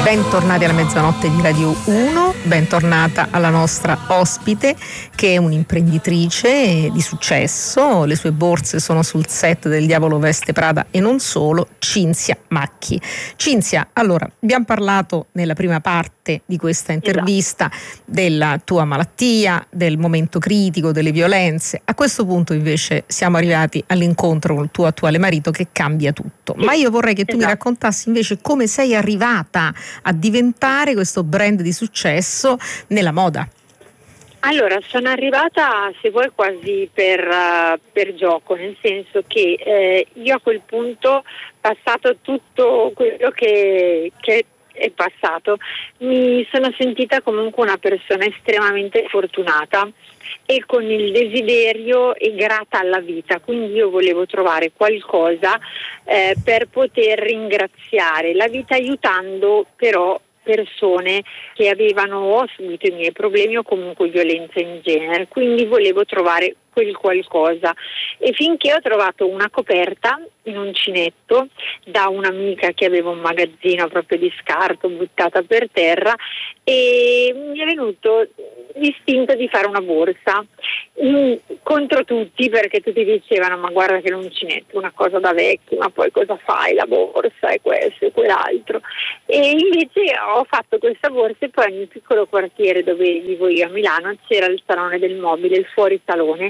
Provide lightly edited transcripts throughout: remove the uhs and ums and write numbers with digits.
Bentornati alla mezzanotte di Radio 1, bentornata alla nostra ospite che è un'imprenditrice di successo, le sue borse sono sul set del Diavolo Veste Prada e non solo, Cinzia Macchi. Cinzia, allora, abbiamo parlato nella prima parte di questa intervista della tua malattia, del momento critico, delle violenze. A questo punto invece siamo arrivati all'incontro con il tuo attuale marito che cambia tutto. Ma io vorrei che tu mi raccontassi invece come sei arrivata a diventare questo brand di successo nella moda. Allora, sono arrivata, se vuoi, quasi per gioco, nel senso che io a quel punto, passato tutto quello che è passato, mi sono sentita comunque una persona estremamente fortunata e con il desiderio e grata alla vita, quindi io volevo trovare qualcosa per poter ringraziare la vita, aiutando però persone che avevano subito i miei problemi o comunque violenza in genere, quindi volevo trovare quel qualcosa e finché ho trovato una coperta in uncinetto da un'amica che aveva un magazzino proprio di scarto buttata per terra e mi è venuto l'istinto di fare una borsa contro tutti, perché tutti dicevano ma guarda che l'uncinetto è una cosa da vecchi, ma poi cosa fai, la borsa e questo e quell'altro, e invece ho fatto questa borsa e poi nel piccolo quartiere dove vivo io a Milano c'era il salone del mobile, il fuorisalone,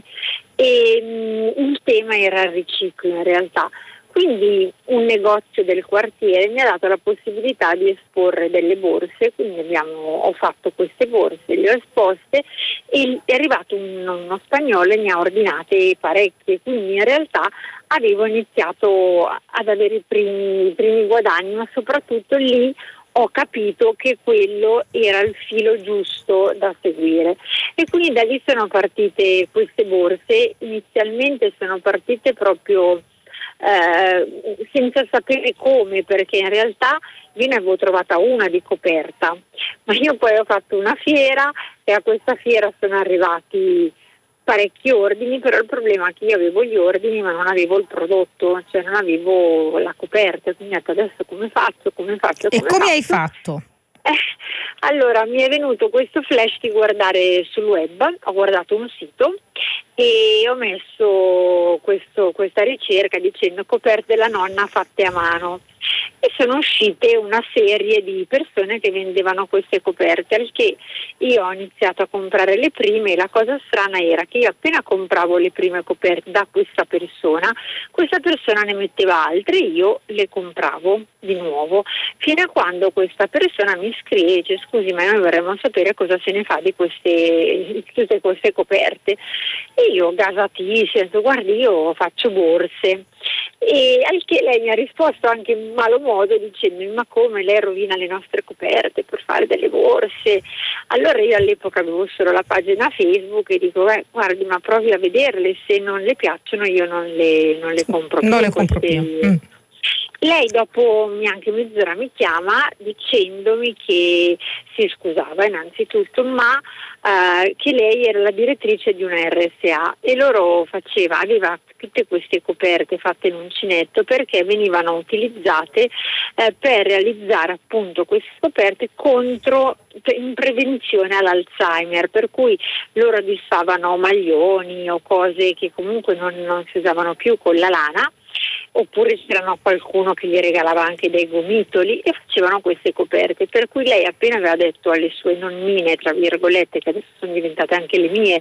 e il tema era il riciclo in realtà. Quindi un negozio del quartiere mi ha dato la possibilità di esporre delle borse, quindi ho fatto queste borse, le ho esposte e è arrivato uno spagnolo e ne ha ordinate parecchie, quindi in realtà avevo iniziato ad avere i primi guadagni, ma soprattutto lì ho capito che quello era il filo giusto da seguire e quindi da lì sono partite queste borse. Inizialmente sono partite proprio senza sapere come, perché in realtà io ne avevo trovata una di coperta, ma io poi ho fatto una fiera e a questa fiera sono arrivati parecchi ordini, però il problema è che io avevo gli ordini ma non avevo il prodotto, cioè non avevo la coperta, quindi ho detto adesso come faccio? E come hai fatto? Allora mi è venuto questo flash di guardare sul web, ho guardato un sito e ho messo questa ricerca dicendo coperte della nonna fatte a mano e sono uscite una serie di persone che vendevano queste coperte, al che io ho iniziato a comprare le prime e la cosa strana era che io appena compravo le prime coperte da questa persona ne metteva altre e io le compravo di nuovo, fino a quando questa persona mi scrive e dice scusi ma noi vorremmo sapere cosa se ne fa di tutte queste coperte e io gasatissima, guardi io faccio borse. E al che lei mi ha risposto anche in malo modo dicendomi ma come, lei rovina le nostre coperte per fare delle borse. Allora io all'epoca avevo solo la pagina Facebook e dico guardi ma provi a vederle, se non le piacciono io non le compro più. Non le compro più. Lei dopo neanche mezz'ora mi chiama dicendomi che si scusava innanzitutto, ma che lei era la direttrice di una RSA e aveva tutte queste coperte fatte in uncinetto perché venivano utilizzate per realizzare appunto queste coperte in prevenzione all'Alzheimer, per cui loro disfavano maglioni o cose che comunque non si usavano più con la lana, oppure c'erano qualcuno che gli regalava anche dei gomitoli e facevano queste coperte, per cui lei appena aveva detto alle sue nonnine, tra virgolette, che adesso sono diventate anche le mie,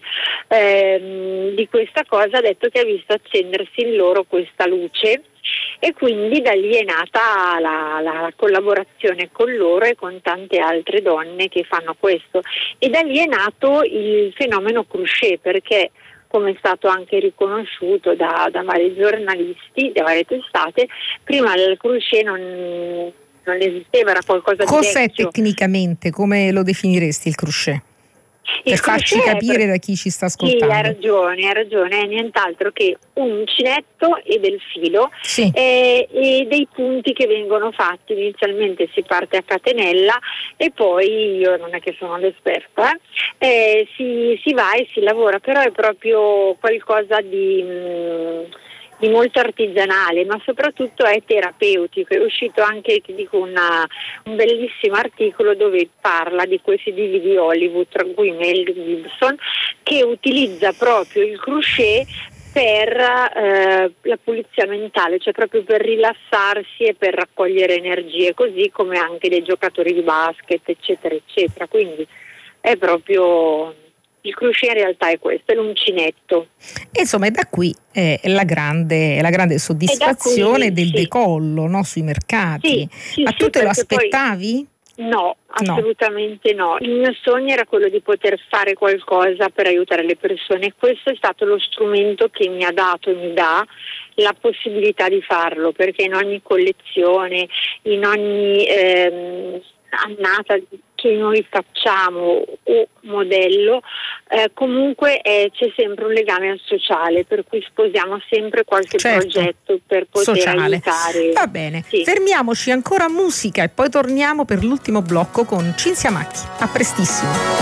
di questa cosa, ha detto che ha visto accendersi in loro questa luce e quindi da lì è nata la collaborazione con loro e con tante altre donne che fanno questo e da lì è nato il fenomeno crochet, perché come è stato anche riconosciuto da vari giornalisti, da varie testate, prima il crochet non esisteva, era qualcosa di vecchio. Cos'è tecnicamente? Come lo definiresti il crochet? Per farci capire da chi ci sta ascoltando. Sì, hai ragione, è nient'altro che un uncinetto e del filo, sì. E dei punti che vengono fatti. Inizialmente si parte a catenella e poi, io non è che sono l'esperta, si va e si lavora, però è proprio qualcosa di molto artigianale, ma soprattutto è terapeutico. È uscito anche, ti dico, un bellissimo articolo dove parla di questi divi di Hollywood, tra cui Mel Gibson, che utilizza proprio il crochet per la pulizia mentale, cioè proprio per rilassarsi e per raccogliere energie, così come anche dei giocatori di basket, eccetera, eccetera. Quindi è proprio... Il crochet in realtà è questo, è l'uncinetto. E insomma, è da qui la grande soddisfazione del decollo, no, sui mercati. Ma tu te lo aspettavi? No, assolutamente no. Il mio sogno era quello di poter fare qualcosa per aiutare le persone. Questo è stato lo strumento che mi ha dato e mi dà la possibilità di farlo, perché in ogni collezione, in ogni annata che noi facciamo o modello, comunque c'è sempre un legame sociale, per cui sposiamo sempre qualche progetto per poter sociale aiutare. Va bene, fermiamoci ancora a musica e poi torniamo per l'ultimo blocco con Cinzia Macchi. A prestissimo.